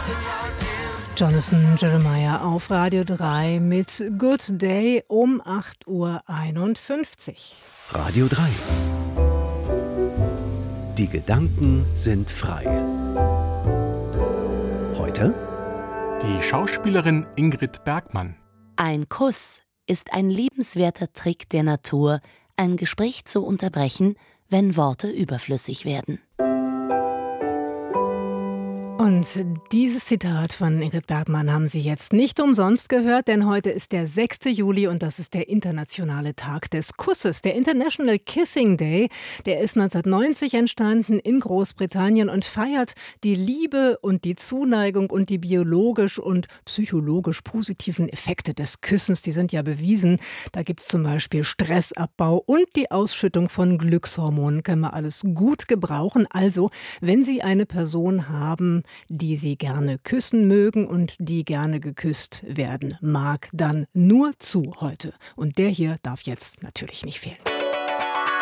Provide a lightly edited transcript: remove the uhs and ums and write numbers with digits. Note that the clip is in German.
Jonathan Jeremiah auf Radio 3 mit Good Day um 8:51 Uhr. Radio 3. Die Gedanken sind frei. Heute die Schauspielerin Ingrid Bergman. Ein Kuss ist ein liebenswerter Trick der Natur, ein Gespräch zu unterbrechen, wenn Worte überflüssig werden. Und dieses Zitat von Ingrid Bergman haben Sie jetzt nicht umsonst gehört, denn heute ist der 6. Juli und das ist der internationale Tag des Kusses, der International Kissing Day. Der ist 1990 entstanden in Großbritannien und feiert die Liebe und die Zuneigung und die biologisch und psychologisch positiven Effekte des Küssens. Die sind ja bewiesen. Da gibt es zum Beispiel Stressabbau und die Ausschüttung von Glückshormonen. Können wir alles gut gebrauchen. Also, wenn Sie eine Person haben, die Sie gerne küssen mögen und die gerne geküsst werden mag, dann nur zu heute. Und der hier darf jetzt natürlich nicht fehlen.